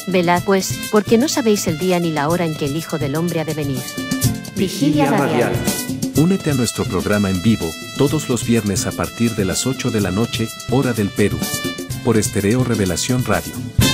Velad pues, porque no sabéis el día ni la hora en que el Hijo del Hombre ha de venir. Vigilia radial. Únete a nuestro programa en vivo, todos los viernes a partir de las 8 de la noche, hora del Perú. Por Estéreo Revelación Radio.